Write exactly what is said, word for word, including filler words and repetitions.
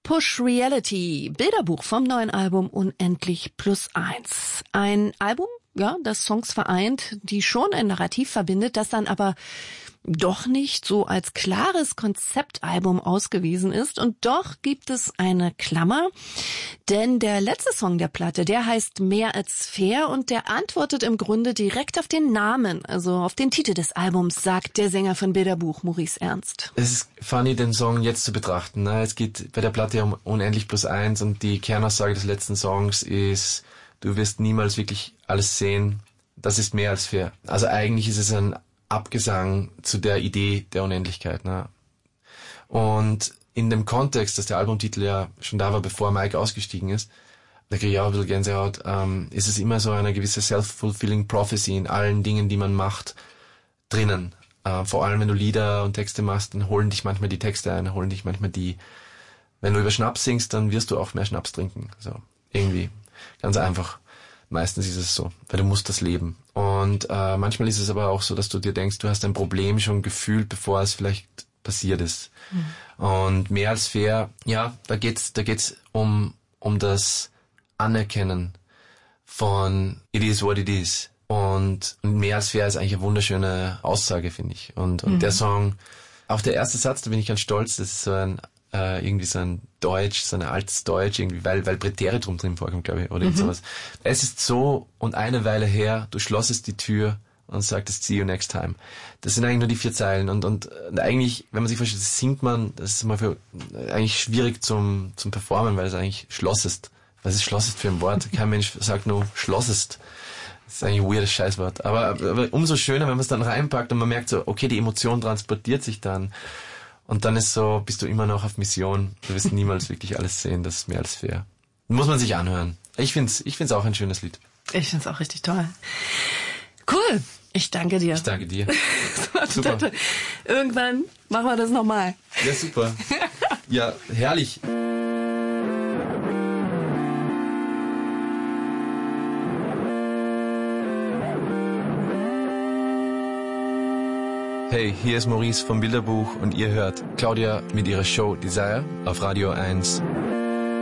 Push Reality, Bilderbuch vom neuen Album Unendlich plus eins. Ein Album, ja, das Songs vereint, die schon ein Narrativ verbindet, das dann aber doch nicht so als klares Konzeptalbum ausgewiesen ist. Und doch gibt es eine Klammer, denn der letzte Song der Platte, der heißt Mehr als fair und der antwortet im Grunde direkt auf den Namen, also auf den Titel des Albums, sagt der Sänger von Bilderbuch, Maurice Ernst. Es ist funny, den Song jetzt zu betrachten. Ne? Es geht bei der Platte um Unendlich plus eins und die Kernaussage des letzten Songs ist, du wirst niemals wirklich alles sehen. Das ist mehr als fair. Also eigentlich ist es ein Abgesang zu der Idee der Unendlichkeit. Ne? Und in dem Kontext, dass der Albumtitel ja schon da war, bevor Mike ausgestiegen ist, da kriege ich auch ein bisschen Gänsehaut, ähm, ist es immer so eine gewisse self-fulfilling prophecy in allen Dingen, die man macht, drinnen. Äh, vor allem, wenn du Lieder und Texte machst, dann holen dich manchmal die Texte ein, holen dich manchmal die... Wenn du über Schnaps singst, dann wirst du auch mehr Schnaps trinken. So, irgendwie. Ganz einfach. Meistens ist es so, weil du musst das leben. Und äh, manchmal ist es aber auch so, dass du dir denkst, du hast ein Problem schon gefühlt, bevor es vielleicht passiert ist. Mhm. Und mehr als fair, ja, da geht's, da geht's um um das Anerkennen von it is what it is. Und, und mehr als fair ist eigentlich eine wunderschöne Aussage, finde ich. Und und mhm. der Song, auch der erste Satz, da bin ich ganz stolz, das ist so ein äh, irgendwie so ein Deutsch, so ein altes Deutsch, irgendwie, weil, weil Präteritum drin vorkommt, glaube ich, oder mhm. sowas. Es ist so und eine Weile her, du schlossest die Tür und sagtest, see you next time. Das sind eigentlich nur die vier Zeilen und, und eigentlich, wenn man sich vorstellt, das singt man, das ist mal für, eigentlich schwierig zum, zum Performen, weil es eigentlich schlossest. Was ist schlossest für ein Wort? Kein Mensch sagt nur schlossest. Das ist eigentlich ein weirdes Scheißwort. Aber, aber umso schöner, wenn man es dann reinpackt und man merkt so, okay, die Emotion transportiert sich dann. Und dann ist so, bist du immer noch auf Mission. Du wirst niemals wirklich alles sehen. Das ist mehr als fair. Muss man sich anhören. Ich find's, ich find's auch ein schönes Lied. Ich find's auch richtig toll. Cool. Ich danke dir. Ich danke dir. Super. Irgendwann machen wir das nochmal. Ja, super. Ja, herrlich. Hey, hier ist Maurice vom Bilderbuch und ihr hört Claudia mit ihrer Show Desire auf Radio eins.